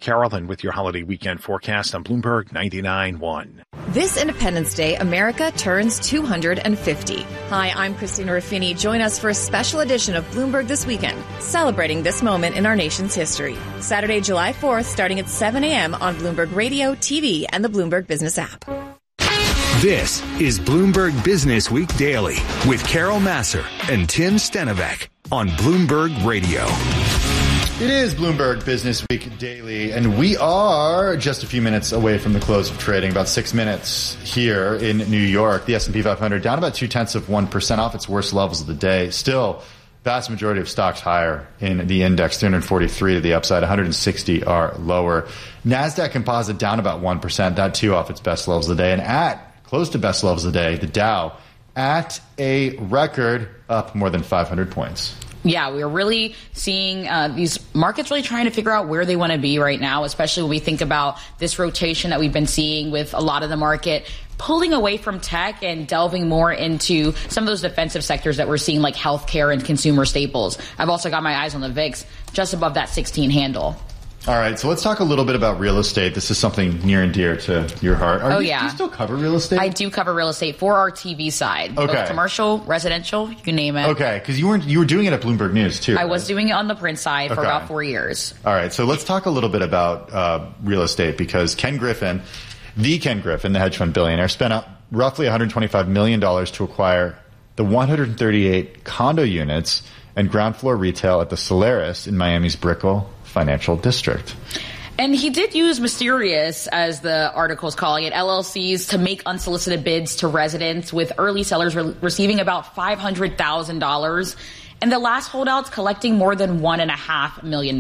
Carolyn with your holiday weekend forecast on Bloomberg 99.1. This Independence Day, America turns 250. Hi, I'm Christina Ruffini. Join us for a special edition of Bloomberg This Weekend, celebrating this moment in our nation's history. Saturday, July 4th, starting at 7 a.m. on Bloomberg Radio, TV, and the Bloomberg Business app. This is Bloomberg Business Week Daily with Carol Massar and Tim Stenovec on Bloomberg Radio. It is Bloomberg Business Week Daily, and we are just a few minutes away from the close of trading, about 6 minutes here in New York. The S&P 500 down about 0.2% off its worst levels of the day. Still, vast majority of stocks higher in the index, 343 to the upside, 160 are lower. NASDAQ Composite down about 1%, that too off its best levels of the day. And at close to best levels of the day, the Dow at a record up more than 500 points. Yeah, we're really seeing these markets really trying to figure out where they want to be right now, especially when we think about this rotation that we've been seeing with a lot of the market pulling away from tech and delving more into some of those defensive sectors that we're seeing, like healthcare and consumer staples. I've also got my eyes on the VIX just above that 16 handle. All right, so let's talk a little bit about real estate. This is something near and dear to your heart. Do you still cover real estate? I do cover real estate for our TV side. Okay. Both commercial, residential, you can name it. Okay, because you were doing it at Bloomberg News, too. I was doing it on the print side for about 4 years. All right, so let's talk a little bit about real estate, because Ken Griffin, the hedge fund billionaire, spent out roughly $125 million to acquire the 138 condo units and ground floor retail at the Solaris in Miami's Brickell Financial District. And he did use mysterious, as the article is calling it, LLCs to make unsolicited bids to residents, with early sellers receiving about $500,000 and the last holdouts collecting more than $1.5 million.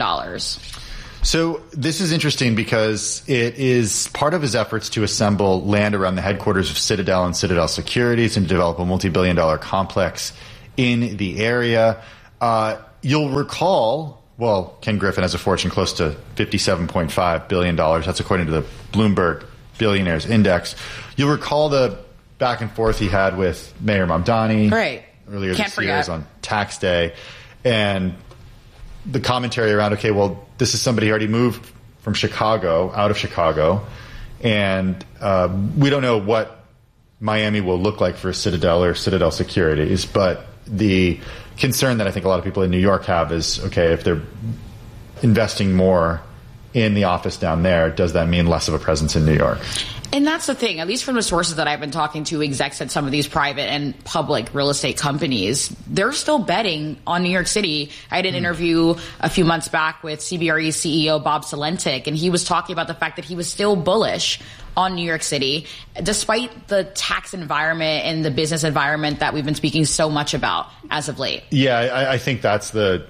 So this is interesting because it is part of his efforts to assemble land around the headquarters of Citadel and Citadel Securities and develop a multi-billion-dollar complex in the area. You'll recall, well, Ken Griffin has a fortune close to $57.5 billion. That's according to the Bloomberg Billionaires Index. You'll recall the back and forth he had with Mayor Mamdani earlier this year on tax day. And the commentary around, okay, well, this is somebody who already moved from Chicago, out of Chicago. And we don't know what Miami will look like for Citadel or Citadel Securities, but the concern that I think a lot of people in New York have is, okay, if they're investing more in the office down there, does that mean less of a presence in New York? And that's the thing, at least from the sources that I've been talking to, execs at some of these private and public real estate companies, they're still betting on New York City. I had an interview a few months back with CBRE's CEO, Bob Salentic, and he was talking about the fact that he was still bullish on New York City, despite the tax environment and the business environment that we've been speaking so much about as of late. Yeah, I think that's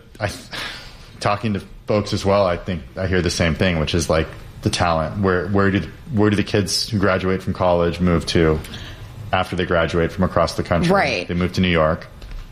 talking to folks as well, I think I hear the same thing, which is like the talent. Where do the kids who graduate from college move to after they graduate from across the country? Right. They move to New York.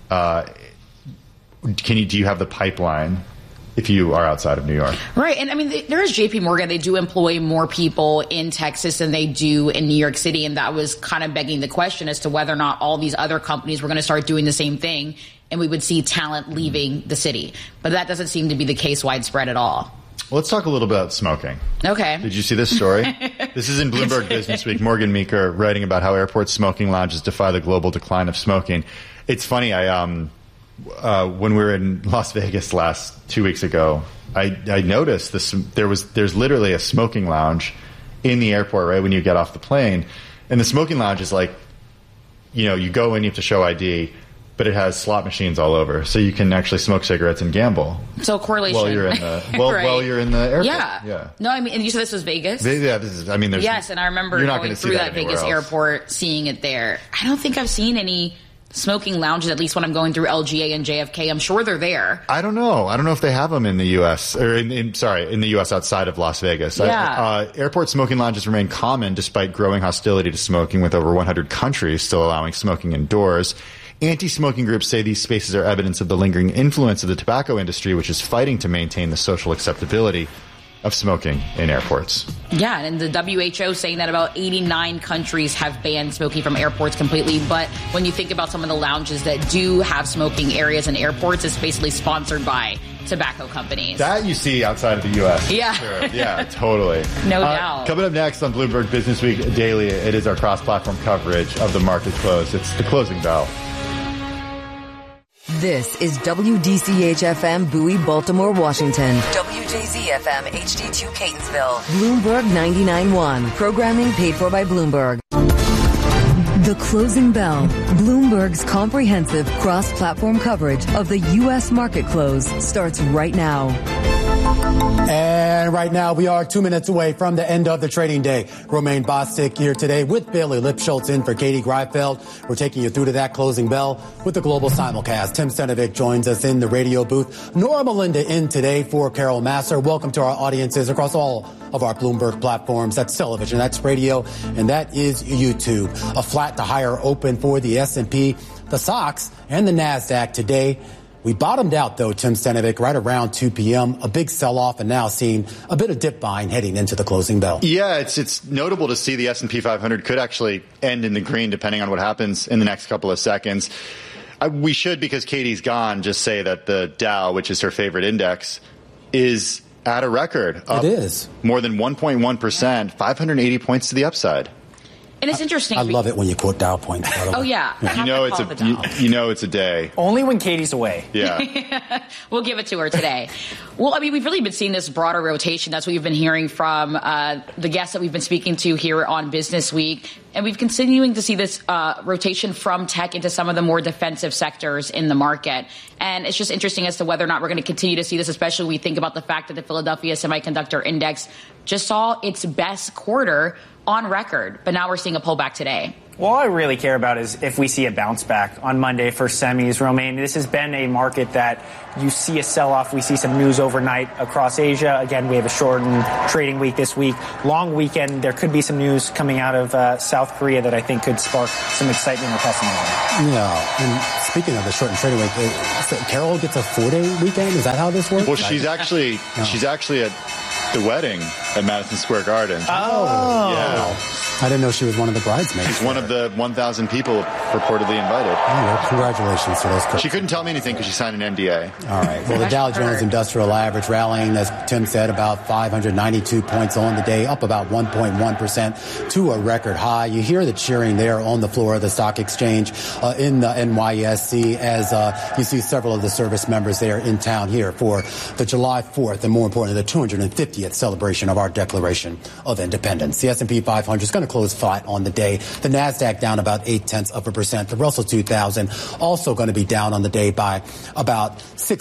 Do you have the pipeline if you are outside of New York? Right. And I mean, there is JP Morgan. They do employ more people in Texas than they do in New York City. And that was kind of begging the question as to whether or not all these other companies were going to start doing the same thing and we would see talent leaving the city. But that doesn't seem to be the case widespread at all. Well, let's talk a little about smoking. Okay. Did you see this story? This is in Bloomberg Business Week. Morgan Meeker writing about how airport smoking lounges defy the global decline of smoking. It's funny. When we were in Las Vegas 2 weeks ago, I noticed this. There's literally a smoking lounge in the airport right when you get off the plane, and the smoking lounge is like, you go in, you have to show ID, but it has slot machines all over, so you can actually smoke cigarettes and gamble. So correlation. While you're in the while you're in the airport. Yeah. No, I mean, and you said this was Vegas. Yeah, this is. I mean, there's. Yes, and I remember going through that Vegas airport, seeing it there. I don't think I've seen any smoking lounges, at least when I'm going through LGA and JFK. I'm sure they're there. I don't know if they have them in the U.S. or in the U.S. outside of Las Vegas. Yeah. Airport smoking lounges remain common despite growing hostility to smoking, with over 100 countries still allowing smoking indoors. Anti-smoking groups say these spaces are evidence of the lingering influence of the tobacco industry, which is fighting to maintain the social acceptability of smoking in airports. Yeah, and the WHO saying that about 89 countries have banned smoking from airports completely. But when you think about some of the lounges that do have smoking areas in airports, it's basically sponsored by tobacco companies. That you see outside of the U.S. Yeah. Sure. Yeah, totally. No doubt. Coming up next on Bloomberg Business Week Daily, it is our cross-platform coverage of the market close. It's the closing bell. This is WDCH-FM Bowie, Baltimore, Washington. WJZ-FM HD2 Catonsville. Bloomberg 99.1. Programming paid for by Bloomberg. The Closing Bell. Bloomberg's comprehensive cross-platform coverage of the U.S. market close starts right now. And right now, we are 2 minutes away from the end of the trading day. Romaine Bostick here today with Bailey Lipschultz in for Katie Greifeld. We're taking you through to that closing bell with the global simulcast. Tim Stenovic joins us in the radio booth. Nora Melinda in today for Carol Massar. Welcome to our audiences across all of our Bloomberg platforms. That's television, that's radio, and that is YouTube. A flat to higher open for the S&P, the SOX, and the NASDAQ today. We bottomed out, though, Tim Stenovic, right around 2 p.m., a big sell-off, and now seeing a bit of dip buying heading into the closing bell. Yeah, it's notable to see the S&P 500 could actually end in the green depending on what happens in the next couple of seconds. We should, because Katie's gone, just say that the Dow, which is her favorite index, is at a record. Up it is. More than 1.1%, 580 points to the upside. And it's interesting. I love it when you quote Dow points. By the way. Oh, yeah. You know it's a day. Only when Katie's away. Yeah. We'll give it to her today. Well, I mean, we've really been seeing this broader rotation. That's what we've been hearing from the guests that we've been speaking to here on Business Week. And we've continuing to see this rotation from tech into some of the more defensive sectors in the market. And it's just interesting as to whether or not we're going to continue to see this, especially when we think about the fact that the Philadelphia Semiconductor Index just saw its best quarter on record. But now we're seeing a pullback today. All I really care about is if we see a bounce back on Monday for semis. Romaine, this has been a market that you see a sell-off. We see some news overnight across Asia. Again, we have a shortened trading week this week. Long weekend, there could be some news coming out of South Korea that I think could spark some excitement or pessimism. Yeah, and speaking of the shortened trading week, so Carol gets a 4-day weekend? Is that how this works? Well, she's actually at the wedding at Madison Square Garden. Oh. Yeah. I didn't know she was one of the bridesmaids. She's one of the 1,000 people reportedly invited. Oh, well, congratulations to those. She couldn't tell me anything because she signed an NDA. All right. Well, the Dow Jones Industrial Average rallying, as Tim said, about 592 points on the day, up about 1.1% to a record high. You hear the cheering there on the floor of the stock exchange in the NYSE as you see several of the service members there in town here for the July 4th and, more importantly, the 250th celebration of our Declaration of Independence. The S&P 500 is going to close flat on the day. The NASDAQ down about 0.8%. The Russell 2000 also going to be down on the day by about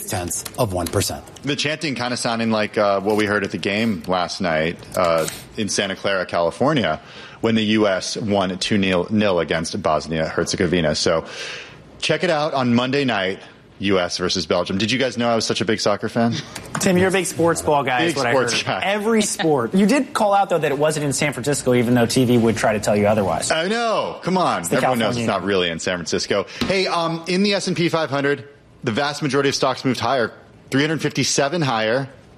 0.6%. The chanting kind of sounding like what we heard at the game last night in Santa Clara, California, when the U.S. won 2-0 against Bosnia-Herzegovina. So check it out on Monday night. U.S. versus Belgium. Did you guys know I was such a big soccer fan? Tim, you're a big sports ball guy, is what I heard. Guy. Every sport. You did call out, though, that it wasn't in San Francisco, even though TV would try to tell you otherwise. I know. Come on. Everyone knows it's not really in San Francisco. Hey, in the S&P 500, the vast majority of stocks moved higher. 357 higher,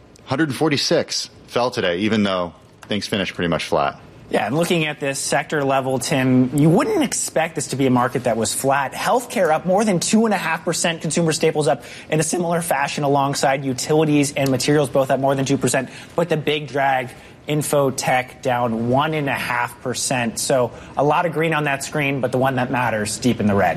146 fell today, even though things finished pretty much flat. Yeah, and looking at this sector level, Tim, you wouldn't expect this to be a market that was flat. Healthcare up more than 2.5%. Consumer staples up in a similar fashion alongside utilities and materials, both up more than 2%. But the big drag, info tech down 1.5%. So a lot of green on that screen, but the one that matters deep in the red.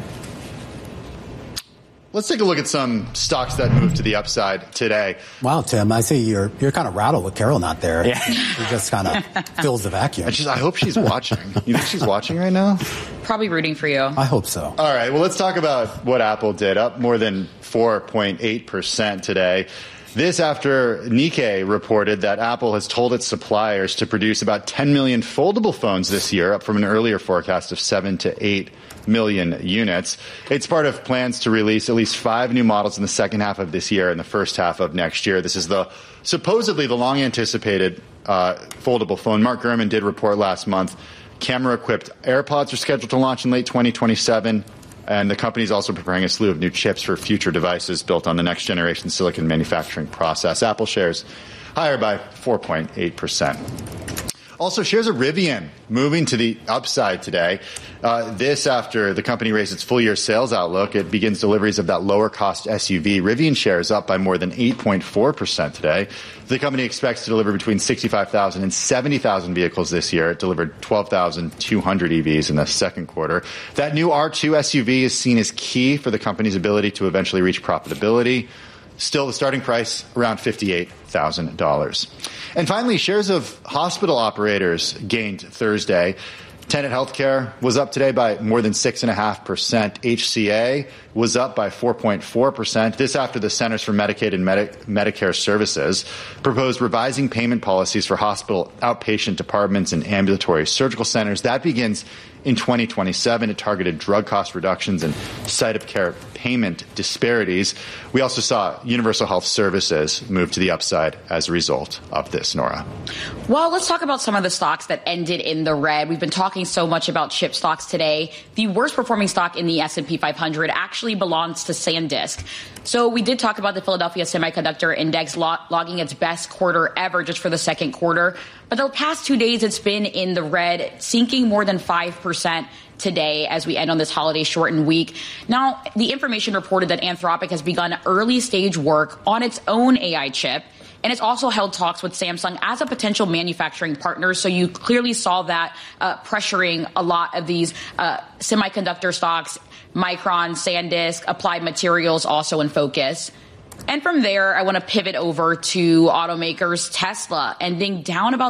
Let's take a look at some stocks that moved to the upside today. Wow, Tim, I see you're kind of rattled with Carol not there. Yeah. It just kind of fills the vacuum. I hope she's watching. You think she's watching right now? Probably rooting for you. I hope so. All right, well, let's talk about what Apple did, up more than 4.8% today. This after Nikkei reported that Apple has told its suppliers to produce about 10 million foldable phones this year, up from an earlier forecast of 7 to 8 million units. It's part of plans to release at least 5 new models in the second half of this year and the first half of next year. This is supposedly the long-anticipated foldable phone. Mark Gurman did report last month camera-equipped AirPods are scheduled to launch in late 2027. And the company is also preparing a slew of new chips for future devices built on the next-generation silicon manufacturing process. Apple shares higher by 4.8%. Also, shares of Rivian moving to the upside today. This after the company raised its full-year sales outlook. It begins deliveries of that lower-cost SUV. Rivian shares up by more than 8.4% today. The company expects to deliver between 65,000 and 70,000 vehicles this year. It delivered 12,200 EVs in the second quarter. That new R2 SUV is seen as key for the company's ability to eventually reach profitability. Still, the starting price around $58,000. And finally, shares of hospital operators gained Thursday. Tenet Healthcare was up today by more than 6.5%. HCA was up by 4.4%. This after the Centers for Medicaid and Medicare Services proposed revising payment policies for hospital outpatient departments and ambulatory surgical centers. That begins in 2027. It targeted drug cost reductions and site of care payment disparities. We also saw Universal Health Services move to the upside as a result of this, Nora. Well, let's talk about some of the stocks that ended in the red. We've been talking so much about chip stocks today. The worst performing stock in the S&P 500 actually belongs to SanDisk. So we did talk about the Philadelphia Semiconductor Index logging its best quarter ever just for the second quarter. But the past 2 days, it's been in the red, sinking more than 5% today as we end on this holiday shortened week. Now, the information reported that Anthropic has begun early stage work on its own AI chip. And it's also held talks with Samsung as a potential manufacturing partner. So you clearly saw that pressuring a lot of these semiconductor stocks. Micron, SanDisk, Applied Materials also in focus. And from there, I want to pivot over to automakers. Tesla ending down about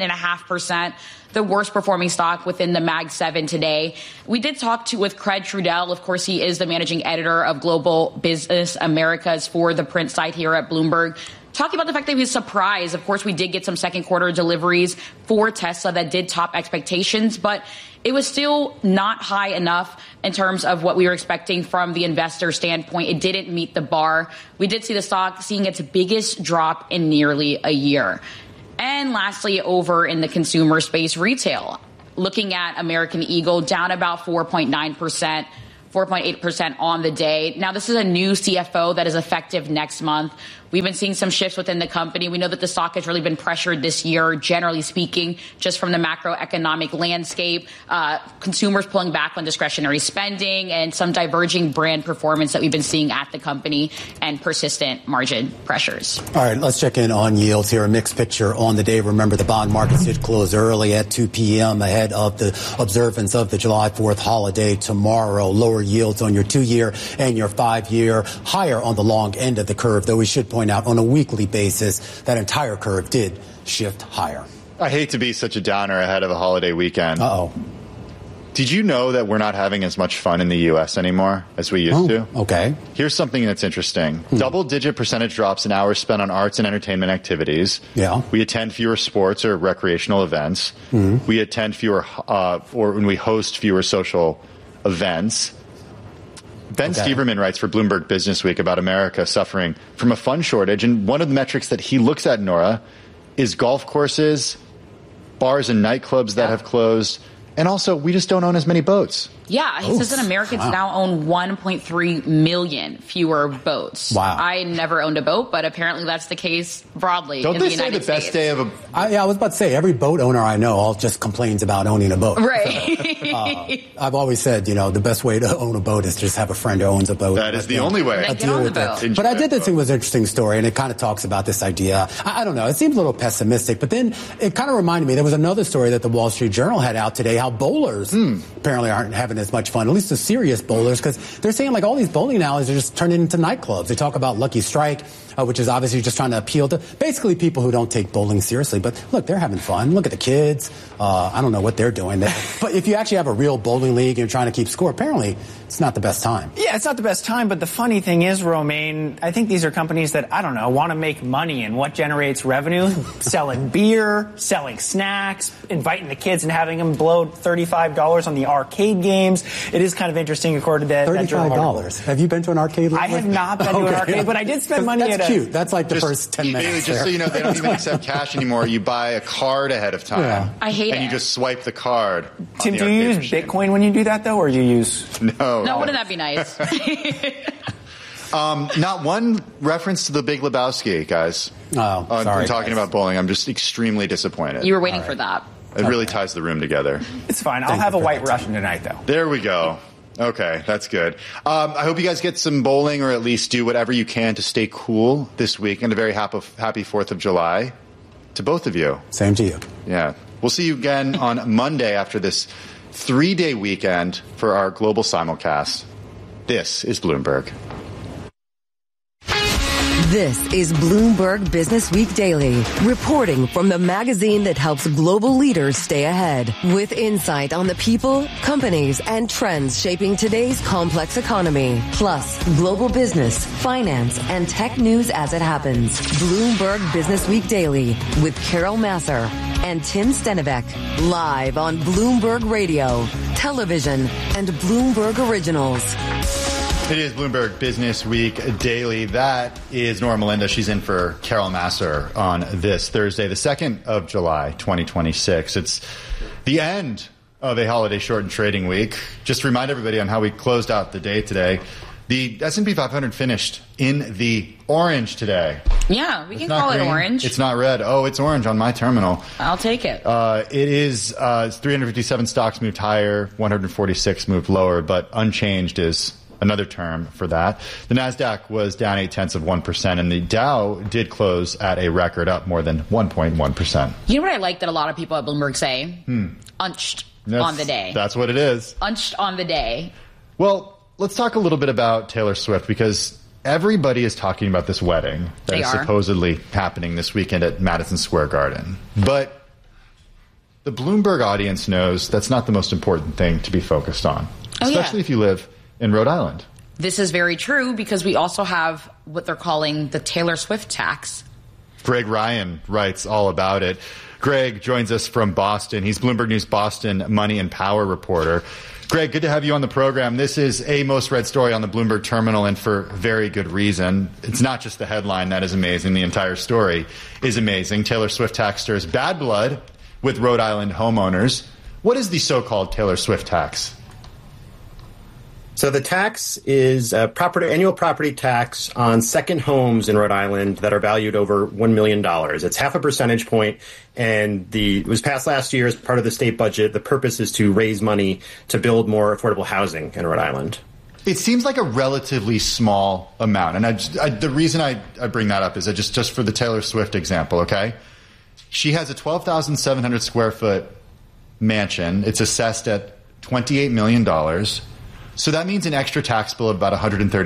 7.5%. The worst performing stock within the Mag 7 today. We did talk with Craig Trudell. Of course, he is the managing editor of Global Business Americas for the print site here at Bloomberg. Talking about the fact that he was surprised. Of course, we did get some second quarter deliveries for Tesla that did top expectations, but it was still not high enough in terms of what we were expecting from the investor standpoint. It didn't meet the bar. We did see the stock seeing its biggest drop in nearly a year. And lastly, over in the consumer space, retail. Looking at American Eagle, down about 4.9%. 4.8% on the day. Now, this is a new CFO that is effective next month. We've been seeing some shifts within the company. We know that the stock has really been pressured this year, generally speaking, just from the macroeconomic landscape, consumers pulling back on discretionary spending, and some diverging brand performance that we've been seeing at the company and persistent margin pressures. All right, let's check in on yields here. A mixed picture on the day. Remember, the bond markets did close early at 2 p.m. ahead of the observance of the July 4th holiday tomorrow. Lower yields on your 2-year and your 5-year, higher on the long end of the curve, though we should point out on a weekly basis that entire curve did shift higher. I hate to be such a downer ahead of a holiday weekend. Uh-oh. Did you know that we're not having as much fun in the U.S. anymore as we used to? Okay. Here's something that's interesting. Double-digit percentage drops in hours spent on arts and entertainment activities. Yeah. We attend fewer sports or recreational events. We attend fewer, or when we host fewer social events. Ben Steverman writes for Bloomberg Businessweek about America suffering from a fund shortage. And one of the metrics that he looks at, Nora, is golf courses, bars and nightclubs that have closed. And also, we just don't own as many boats. Yeah, he says that Americans now own 1.3 million fewer boats. Wow. I never owned a boat, but apparently that's the case broadly Don't in the they say United the best States. day of a... I was about to say, every boat owner I know all just complains about owning a boat. Right. I've always said, the best way to own a boat is to just have a friend who owns a boat. That is the only way. Then get on the boat. But I did think it was an interesting story, and it kind of talks about this idea. I don't know. It seems a little pessimistic, but then it kind of reminded me, there was another story that the Wall Street Journal had out today, how bowlers apparently aren't having as much fun, at least the serious bowlers, because they're saying like all these bowling alleys are just turning into nightclubs. They talk about Lucky Strike, which is obviously just trying to appeal to basically people who don't take bowling seriously. But look, they're having fun. Look at the kids. I don't know what they're doing there. But if you actually have a real bowling league and you're trying to keep score, apparently it's not the best time. Yeah, it's not the best time. But the funny thing is, Romaine, I think these are companies that, want to make money. And what generates revenue? Selling beer, selling snacks, inviting the kids and having them blow $35 on the arcade games. It is kind of interesting, according to that. $35. Have you been to an arcade? I have not been to an arcade, but I did spend money That's cute. That's like the first 10 minutes. Just so you know, they don't even accept cash anymore. You buy a card ahead of time. Yeah. I hate it. And you just swipe the card. Tim, do you use Bitcoin when you do that, though, or do you use... No, wouldn't that be nice? Not one reference to the Big Lebowski, guys. Oh, sorry. Talking about bowling. I'm just extremely disappointed. You were waiting for that. It really ties the room together. It's fine. I'll have a White Russian tonight, though. There we go. Okay, that's good. I hope you guys get some bowling or at least do whatever you can to stay cool this week. And a very happy 4th of July to both of you. Same to you. Yeah. We'll see you again on Monday after this 3-day weekend for our global simulcast. This is Bloomberg. This is Bloomberg Business Week Daily, reporting from the magazine that helps global leaders stay ahead, with insight on the people, companies, and trends shaping today's complex economy, plus global business, finance, and tech news as it happens. Bloomberg Business Week Daily with Carol Massar and Tim Stenivek, live on Bloomberg Radio, television, and Bloomberg Originals. It is Bloomberg Business Week Daily. That is Nora Melinda. She's in for Carol Massar on this Thursday, the 2nd of July, 2026. It's the end of a holiday shortened trading week. Just to remind everybody on how we closed out the day today. The S&P 500 finished in the orange today. Yeah, we can call it orange. It's not red. Oh, it's orange on my terminal. I'll take it. It is 357 stocks moved higher, 146 moved lower, but unchanged is another term for that. The NASDAQ was down 0.8%, and the Dow did close at a record up more than 1.1%. You know what I like that a lot of people at Bloomberg say? Unched on the day. That's what it is. Unched on the day. Well, let's talk a little bit about Taylor Swift, because everybody is talking about this wedding that is supposedly happening this weekend at Madison Square Garden. But the Bloomberg audience knows that's not the most important thing to be focused on, especially if you live in Rhode Island. This is very true, because we also have what they're calling the Taylor Swift tax. Greg Ryan writes all about it. Greg joins us from Boston. He's Bloomberg News Boston Money and Power reporter. Greg, good to have you on the program. This is a most read story on the Bloomberg terminal, and for very good reason. It's not just the headline that is amazing. The entire story is amazing. Taylor Swift tax stirs bad blood with Rhode Island homeowners. What is the so-called Taylor Swift tax? So the tax is a annual property tax on second homes in Rhode Island that are valued over $1 million. It's 0.5 percentage point, and it was passed last year as part of the state budget. The purpose is to raise money to build more affordable housing in Rhode Island. It seems like a relatively small amount, and the reason I bring that up is that just for the Taylor Swift example, okay? She has a 12,700 square foot mansion. It's assessed at $28 million. So that means an extra tax bill of about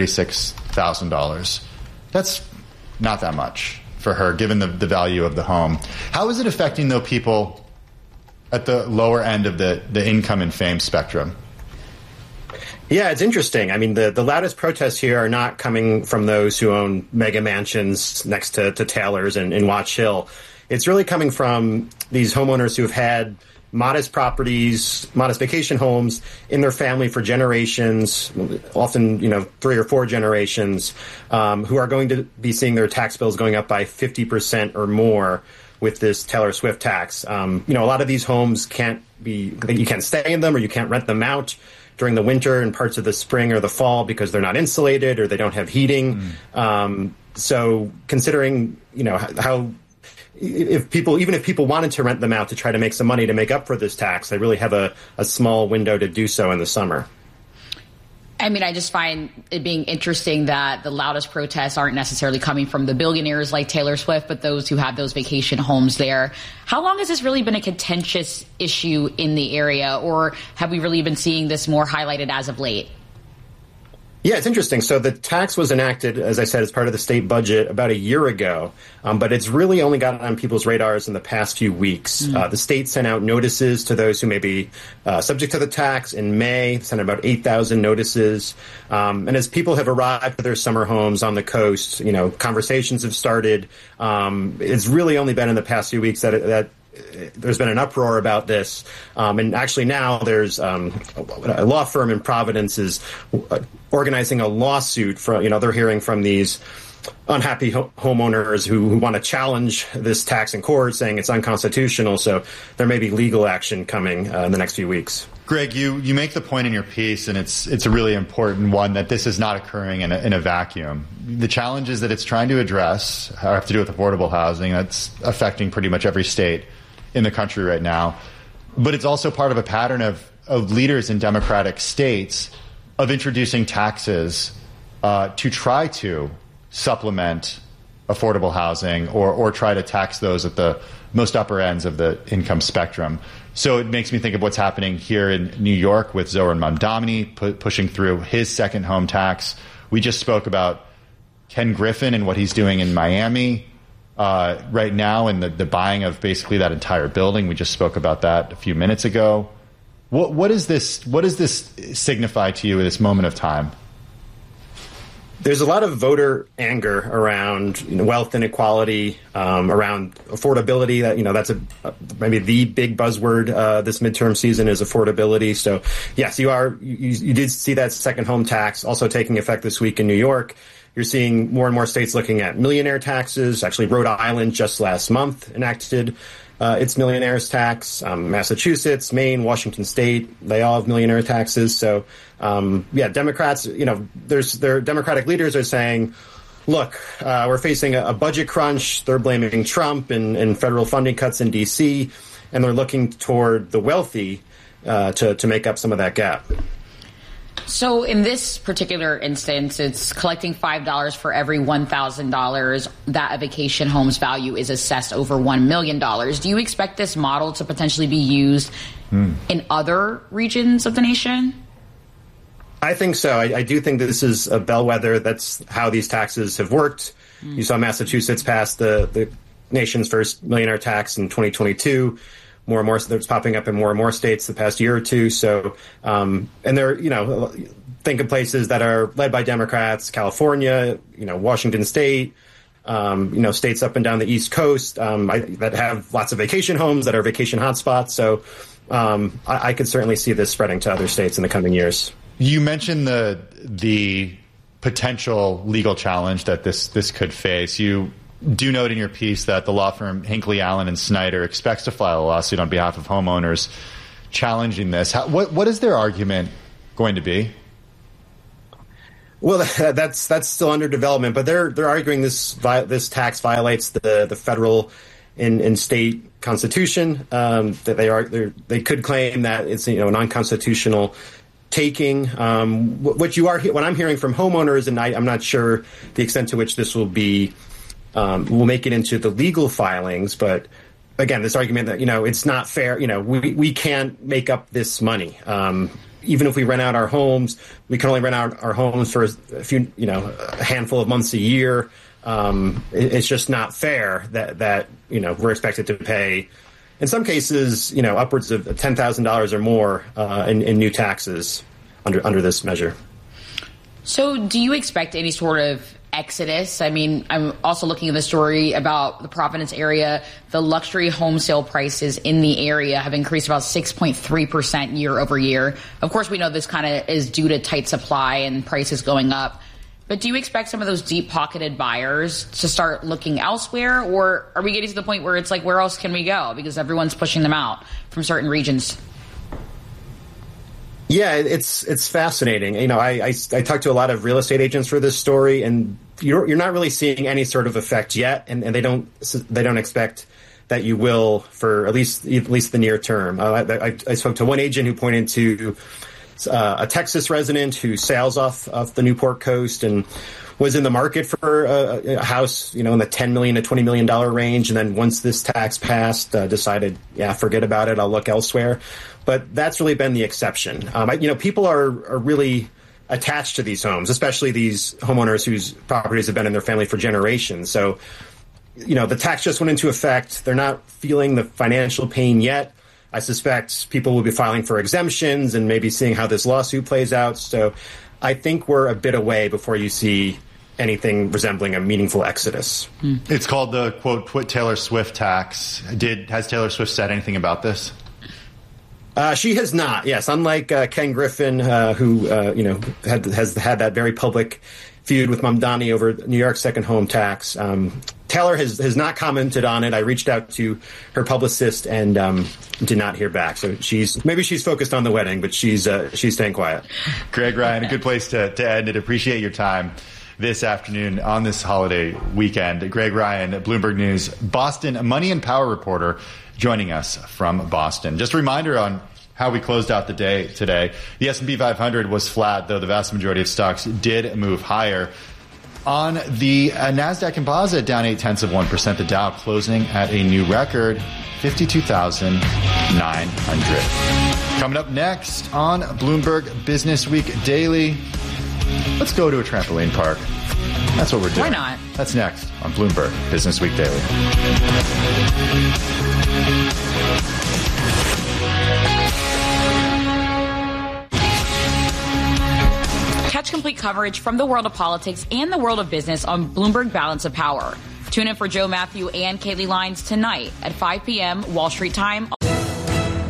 $136,000. That's not that much for her, given the value of the home. How is it affecting, though, people at the lower end of the income and fame spectrum? Yeah, it's interesting. I mean, the loudest protests here are not coming from those who own mega mansions next to Taylor's in Watch Hill. It's really coming from these homeowners who have had modest properties, modest vacation homes in their family for generations, often, 3 or 4 generations, who are going to be seeing their tax bills going up by 50% or more with this Taylor Swift tax. A lot of these homes you can't stay in them, or you can't rent them out during the winter and parts of the spring or the fall because they're not insulated or they don't have heating. So considering, how if people wanted to rent them out to try to make some money to make up for this tax, they really have a small window to do so in the summer. I mean, I just find it being interesting that the loudest protests aren't necessarily coming from the billionaires like Taylor Swift, but those who have those vacation homes there. How long has this really been a contentious issue in the area, or have we really been seeing this more highlighted as of late? Yeah, it's interesting. So the tax was enacted, as I said, as part of the state budget about a year ago, but it's really only gotten on people's radars in the past few weeks. The state sent out notices to those who may be subject to the tax in May, sent out about 8,000 notices. And as people have arrived to their summer homes on the coast, conversations have started. It's really only been in the past few weeks that there's been an uproar about this. And actually now there's a law firm in Providence is organizing a lawsuit for, they're hearing from these unhappy homeowners who want to challenge this tax in court, saying it's unconstitutional. So there may be legal action coming in the next few weeks. Greg, you make the point in your piece, and it's a really important one, that this is not occurring in a vacuum. The challenges that it's trying to address have to do with affordable housing. That's affecting pretty much every state in the country right now. But it's also part of a pattern of leaders in Democratic states of introducing taxes to try to supplement affordable housing or try to tax those at the most upper ends of the income spectrum. So it makes me think of what's happening here in New York with Zohar Mamdani pushing through his second home tax. We just spoke about Ken Griffin and what he's doing in Miami right now, and the buying of basically that entire building. We just spoke about that a few minutes ago. What does this signify to you at this moment of time? There's a lot of voter anger around wealth inequality, around affordability. That's maybe the big buzzword this midterm season is affordability. So yes, you did see that second home tax also taking effect this week in New York. You're seeing more and more states looking at millionaire taxes. Actually, Rhode Island just last month enacted its millionaires tax. Massachusetts, Maine, Washington State, they all have millionaire taxes. So, Democrats, their Democratic leaders are saying, look, we're facing a budget crunch. They're blaming Trump and federal funding cuts in D.C., and they're looking toward the wealthy to make up some of that gap. So in this particular instance, it's collecting $5 for every $1,000 that a vacation home's value is assessed over $1 million. Do you expect this model to potentially be used in other regions of the nation? I think so. I do think that this is a bellwether. That's how these taxes have worked. You saw Massachusetts pass the nation's first millionaire tax in 2022. More and more, so it's popping up in more and more states the past year or two. So, and there, think of places that are led by Democrats, California, Washington State, states up and down the East Coast that have lots of vacation homes that are vacation hotspots. So, I could certainly see this spreading to other states in the coming years. You mentioned the potential legal challenge that this could face. You do note in your piece that the law firm Hinckley, Allen & Snyder expects to file a lawsuit on behalf of homeowners challenging this. What is their argument going to be? Well, that's still under development, but they're arguing this tax violates the federal and state constitution. That they could claim that it's an unconstitutional taking. What I'm hearing from homeowners, and I'm not sure the extent to which this will make it into the legal filings, but again, this argument that it's not fair. We can't make up this money. Even if we rent out our homes, we can only rent out our homes for a few, a handful of months a year. It's just not fair that we're expected to pay, in some cases, upwards of $10,000 or more in new taxes under this measure. So, do you expect any sort of exodus? I mean, I'm also looking at the story about the Providence area. The luxury home sale prices in the area have increased about 6.3% year over year. Of course, we know this kind of is due to tight supply and prices going up. But do you expect some of those deep-pocketed buyers to start looking elsewhere? Or are we getting to the point where it's like, where else can we go? Because everyone's pushing them out from certain regions. Yeah, it's fascinating. I talked to a lot of real estate agents for this story, and you're not really seeing any sort of effect yet, and they don't expect that you will for at least the near term. I spoke to one agent who pointed to a Texas resident who sails off the Newport coast and was in the market for a house, in the $10 million to $20 million range, and then once this tax passed, decided, forget about it, I'll look elsewhere. But that's really been the exception. People are really attached to these homes, especially these homeowners whose properties have been in their family for generations. So, the tax just went into effect. They're not feeling the financial pain yet. I suspect people will be filing for exemptions and maybe seeing how this lawsuit plays out. So I think we're a bit away before you see anything resembling a meaningful exodus. It's called the, quote, Taylor Swift tax. Has Taylor Swift said anything about this? She has not. Yes, unlike Ken Griffin, who has had that very public feud with Mamdani over New York's second home tax. Taylor has not commented on it. I reached out to her publicist and did not hear back. So she's focused on the wedding, but she's staying quiet. Greg Ryan, a good place to end it. Appreciate your time. this afternoon on this holiday weekend. Greg Ryan, Bloomberg News, Boston Money and Power reporter, joining us from Boston. Just a reminder on how we closed out the day today. The S&P 500 was flat, though the vast majority of stocks did move higher. On the NASDAQ Composite, down 0.8%. The Dow closing at a new record, 52,900. Coming up next on Bloomberg Business Week Daily, let's go to a trampoline park. That's what we're doing. Why not? That's next on Bloomberg Business Week Daily. Catch complete coverage from the world of politics and the world of business on Bloomberg Balance of Power. Tune in for Joe Matthew and Kaylee Lyons tonight at 5 p.m. Wall Street time.